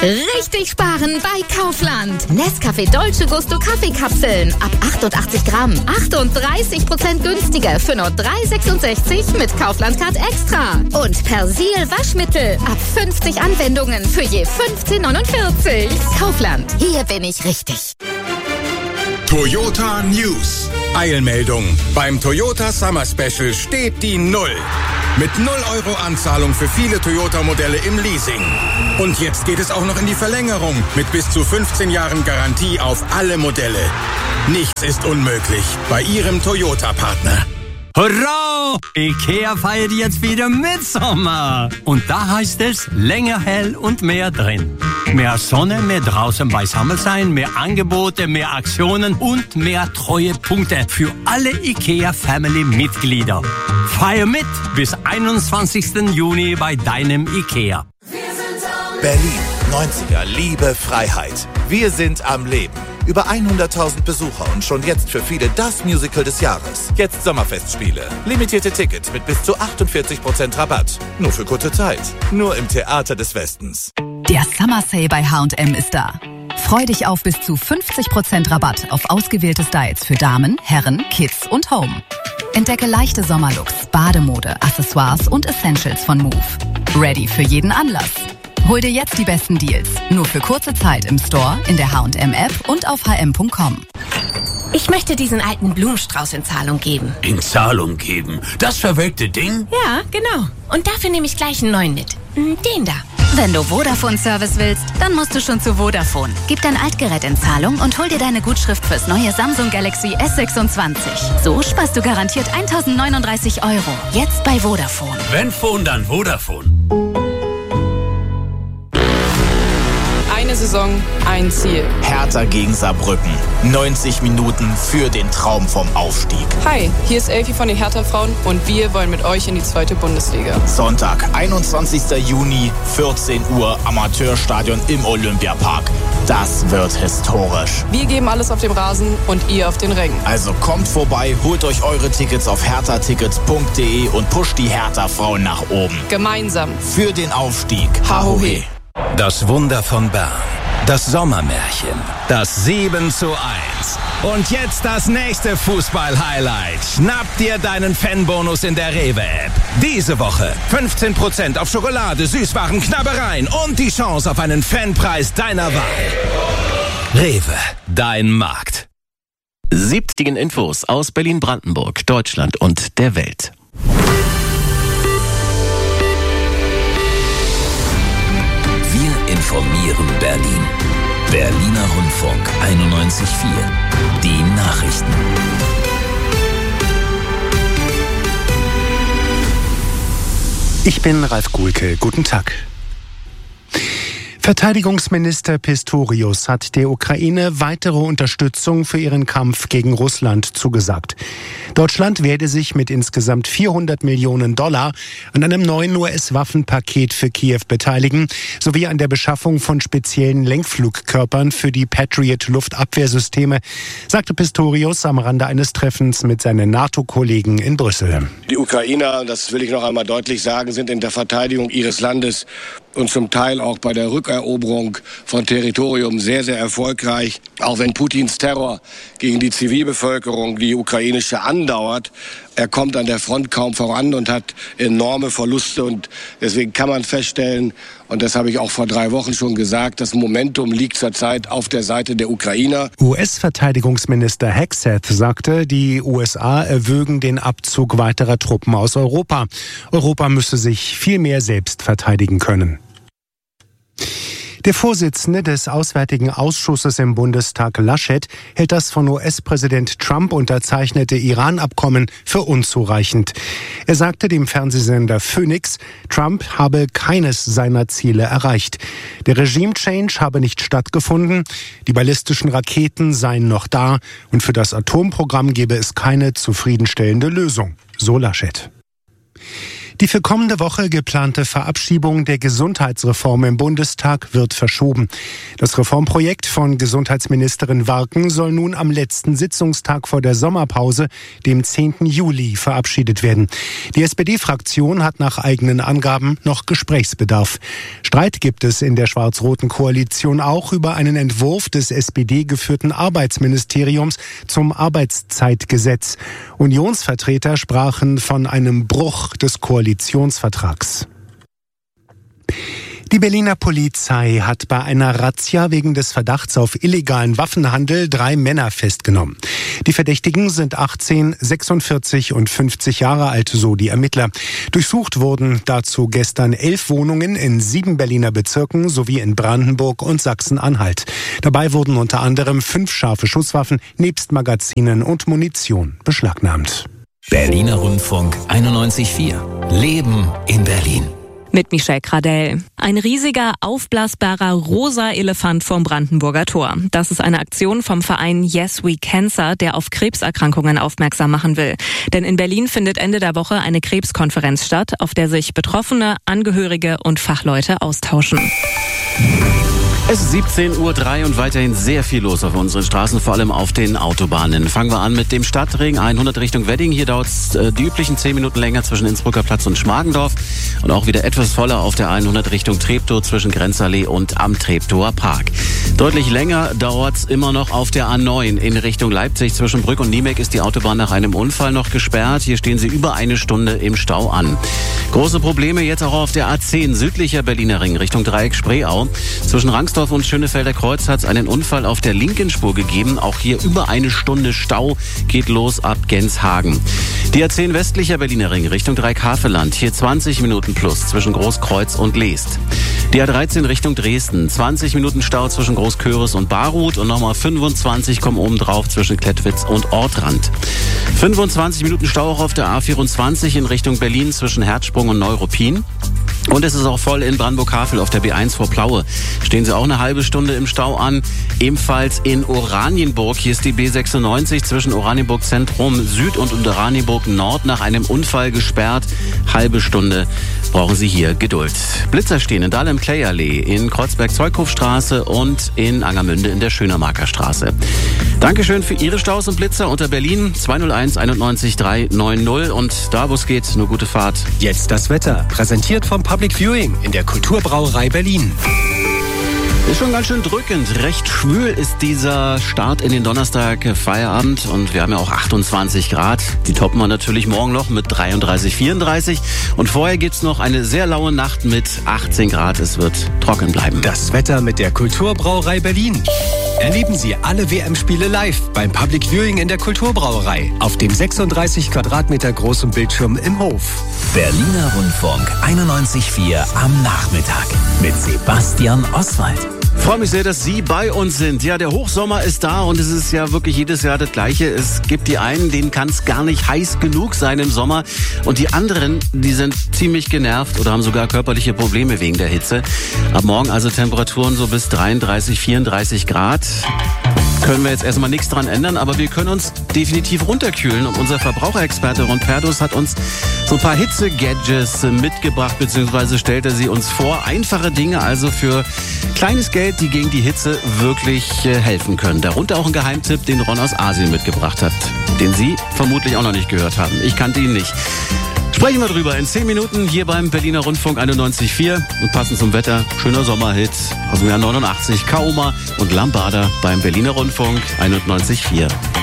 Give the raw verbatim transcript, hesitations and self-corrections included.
Richtig sparen bei Kaufland. Nescafé Dolce Gusto Kaffeekapseln ab achtundachtzig Gramm. achtunddreißig Prozent günstiger für nur drei Euro sechsundsechzig mit Kaufland Card Extra. Und Persil Waschmittel ab fünfzig Anwendungen für je fünfzehn Euro neunundvierzig. Kaufland, hier bin ich richtig. Toyota News. Eilmeldung. Beim Toyota Summer Special steht die Null. Mit null Euro Anzahlung für viele Toyota-Modelle im Leasing. Und jetzt geht es auch noch in die Verlängerung mit bis zu fünfzehn Jahren Garantie auf alle Modelle. Nichts ist unmöglich bei Ihrem Toyota-Partner. Hurra! IKEA feiert jetzt wieder Mitsommer. Und da heißt es länger hell und mehr drin. Mehr Sonne, mehr draußen beisammen sein, mehr Angebote, mehr Aktionen und mehr Treuepunkte für alle IKEA-Family-Mitglieder. Feier mit bis einundzwanzigsten Juni bei deinem IKEA. Berlin, neunziger, Liebe, Freiheit. Wir sind am Leben. Über hunderttausend Besucher und schon jetzt für viele das Musical des Jahres. Jetzt Sommerfestspiele. Limitierte Tickets mit bis zu achtundvierzig Prozent Rabatt. Nur für kurze Zeit. Nur im Theater des Westens. Der Summer Sale bei H und M ist da. Freu dich auf bis zu fünfzig Prozent Rabatt auf ausgewählte Styles für Damen, Herren, Kids und Home. Entdecke leichte Sommerlooks, Bademode, Accessoires und Essentials von Move. Ready für jeden Anlass. Hol dir jetzt die besten Deals. Nur für kurze Zeit im Store, in der H und M App und auf h m punkt com. Ich möchte diesen alten Blumenstrauß in Zahlung geben. In Zahlung geben? Das verwelkte Ding? Ja, genau. Und dafür nehme ich gleich einen neuen mit. Den da. Wenn du Vodafone-Service willst, dann musst du schon zu Vodafone. Gib dein Altgerät in Zahlung und hol dir deine Gutschrift fürs neue Samsung Galaxy S sechsundzwanzig. So sparst du garantiert eintausendneununddreißig Euro. Jetzt bei Vodafone. Wenn Phone, dann Vodafone. Eine Saison, ein Ziel. Hertha gegen Saarbrücken. neunzig Minuten für den Traum vom Aufstieg. Hi, hier ist Elfi von den Hertha-Frauen und wir wollen mit euch in die zweite Bundesliga. Sonntag, einundzwanzigster Juni, vierzehn Uhr, Amateurstadion im Olympiapark. Das wird historisch. Wir geben alles auf dem Rasen und ihr auf den Rängen. Also kommt vorbei, holt euch eure Tickets auf hertha tickets punkt de und pusht die Hertha-Frauen nach oben. Gemeinsam. Für den Aufstieg. Hahohe. Das Wunder von Bern. Das Sommermärchen. Das sieben zu eins. Und jetzt das nächste Fußball-Highlight. Schnapp dir deinen Fanbonus in der Rewe-App. Diese Woche fünfzehn Prozent auf Schokolade, Süßwaren, Knabbereien und die Chance auf einen Fanpreis deiner Wahl. Rewe, dein Markt. siebziger Infos aus Berlin-Brandenburg, Deutschland und der Welt. Wir informieren Berlin. Berliner Rundfunk einundneunzig Komma vier. Die Nachrichten. Ich bin Ralf Guhlke. Guten Tag. Verteidigungsminister Pistorius hat der Ukraine weitere Unterstützung für ihren Kampf gegen Russland zugesagt. Deutschland werde sich mit insgesamt vierhundert Millionen Dollar an einem neuen U S-Waffenpaket für Kiew beteiligen, sowie an der Beschaffung von speziellen Lenkflugkörpern für die Patriot-Luftabwehrsysteme, sagte Pistorius am Rande eines Treffens mit seinen NATO-Kollegen in Brüssel. Die Ukrainer, das will ich noch einmal deutlich sagen, sind in der Verteidigung ihres Landes und zum Teil auch bei der Rückeroberung von Territorium sehr, sehr erfolgreich. Auch wenn Putins Terror gegen die Zivilbevölkerung, die ukrainische, andauert, er kommt an der Front kaum voran und hat enorme Verluste. Und deswegen kann man feststellen, und das habe ich auch vor drei Wochen schon gesagt, das Momentum liegt zurzeit auf der Seite der Ukrainer. U S-Verteidigungsminister Hegseth sagte, die U S A erwägen den Abzug weiterer Truppen aus Europa. Europa müsse sich viel mehr selbst verteidigen können. Der Vorsitzende des Auswärtigen Ausschusses im Bundestag, Laschet, hält das von U S-Präsident Trump unterzeichnete Iran-Abkommen für unzureichend. Er sagte dem Fernsehsender Phoenix, Trump habe keines seiner Ziele erreicht. Der Regime-Change habe nicht stattgefunden, die ballistischen Raketen seien noch da und für das Atomprogramm gebe es keine zufriedenstellende Lösung, so Laschet. Die für kommende Woche geplante Verabschiedung der Gesundheitsreform im Bundestag wird verschoben. Das Reformprojekt von Gesundheitsministerin Warken soll nun am letzten Sitzungstag vor der Sommerpause, dem zehnten Juli, verabschiedet werden. Die S P D-Fraktion hat nach eigenen Angaben noch Gesprächsbedarf. Streit gibt es in der schwarz-roten Koalition auch über einen Entwurf des S P D-geführten Arbeitsministeriums zum Arbeitszeitgesetz. Unionsvertreter sprachen von einem Bruch des Koalitionsvertrags. Die Berliner Polizei hat bei einer Razzia wegen des Verdachts auf illegalen Waffenhandel drei Männer festgenommen. Die Verdächtigen sind achtzehn, sechsundvierzig und fünfzig Jahre alt, so die Ermittler. Durchsucht wurden dazu gestern elf Wohnungen in sieben Berliner Bezirken sowie in Brandenburg und Sachsen-Anhalt. Dabei wurden unter anderem fünf scharfe Schusswaffen nebst Magazinen und Munition beschlagnahmt. Berliner Rundfunk einundneunzig Komma vier. Leben in Berlin. Mit Michelle Gradell. Ein riesiger, aufblasbarer rosa Elefant vom Brandenburger Tor. Das ist eine Aktion vom Verein Yes We Cancer, der auf Krebserkrankungen aufmerksam machen will. Denn in Berlin findet Ende der Woche eine Krebskonferenz statt, auf der sich Betroffene, Angehörige und Fachleute austauschen. Es ist siebzehn Uhr drei und weiterhin sehr viel los auf unseren Straßen, vor allem auf den Autobahnen. Fangen wir an mit dem Stadtring hundert Richtung Wedding. Hier dauert es äh, die üblichen zehn Minuten länger zwischen Innsbrucker Platz und Schmargendorf. Und auch wieder etwas voller auf der hundert Richtung Treptow zwischen Grenzallee und am Treptower Park. Deutlich länger dauert es immer noch auf der A neun in Richtung Leipzig. Zwischen Brück und Niemek ist die Autobahn nach einem Unfall noch gesperrt. Hier stehen sie über eine Stunde im Stau an. Große Probleme jetzt auch auf der A zehn südlicher Berliner Ring Richtung Dreieck Spreeau. Zwischen Rangsdorf und Schönefelder Kreuz hat es einen Unfall auf der linken Spur gegeben. Auch hier über eine Stunde Stau geht los ab Genshagen. Die A zehn westlicher Berliner Ring Richtung Dreieck-Havelland. Hier zwanzig Minuten plus zwischen Großkreuz und Leest. Die A dreizehn Richtung Dresden. zwanzig Minuten Stau zwischen Großköris und Baruth und nochmal fünfundzwanzig kommen oben drauf zwischen Klettwitz und Ortrand. fünfundzwanzig Minuten Stau auch auf der A vierundzwanzig in Richtung Berlin zwischen Herzsprung und Neuruppin. Und es ist auch voll in Brandenburg-Havel auf der B eins vor Plaue. Stehen Sie auch eine halbe Stunde im Stau an. Ebenfalls in Oranienburg. Hier ist die B sechsundneunzig zwischen Oranienburg Zentrum Süd und Oranienburg Nord nach einem Unfall gesperrt. Halbe Stunde brauchen Sie hier Geduld. Blitzer stehen in Dahlem-Clay-Allee, in Kreuzberg-Zeughof-Straße und in Angermünde in der Schönermarker Straße. Dankeschön für Ihre Staus und Blitzer unter Berlin zwei null eins einundneunzig drei neun null. Und da, wo es geht, nur gute Fahrt. Jetzt das Wetter, präsentiert vom Public Viewing in der Kulturbrauerei Berlin. Ist schon ganz schön drückend. Recht schwül ist dieser Start in den Donnerstag Feierabend und wir haben ja auch achtundzwanzig Grad. Die toppen wir natürlich morgen noch mit dreiunddreißig, vierunddreißig. Und vorher gibt's noch eine sehr laue Nacht mit achtzehn Grad. Es wird trocken bleiben. Das Wetter mit der Kulturbrauerei Berlin. Erleben Sie alle W M-Spiele live beim Public Viewing in der Kulturbrauerei auf dem sechsunddreißig Quadratmeter großen Bildschirm im Hof. Berliner Rundfunk einundneunzig Komma vier am Nachmittag mit Sebastian Oswald. Ich freue mich sehr, dass Sie bei uns sind. Ja, der Hochsommer ist da und es ist ja wirklich jedes Jahr das Gleiche. Es gibt die einen, denen kann es gar nicht heiß genug sein im Sommer. Und die anderen, die sind ziemlich genervt oder haben sogar körperliche Probleme wegen der Hitze. Ab morgen also Temperaturen so bis dreiunddreißig, vierunddreißig Grad. Können wir jetzt erstmal nichts dran ändern, aber wir können uns definitiv runterkühlen. Und unser Verbraucherexperte Ron Perdus hat uns so ein paar Hitze-Gadgets mitgebracht, beziehungsweise stellt er sie uns vor. Einfache Dinge also für kleines Geld, die gegen die Hitze wirklich helfen können. Darunter auch ein Geheimtipp, den Ron aus Asien mitgebracht hat, den Sie vermutlich auch noch nicht gehört haben. Ich kannte ihn nicht. Sprechen wir drüber in zehn Minuten hier beim Berliner Rundfunk einundneunzig Komma vier und passend zum Wetter, schöner Sommerhit aus dem Jahr neunundachtzig, Kaoma und Lambada beim Berliner Rundfunk einundneunzig Komma vier.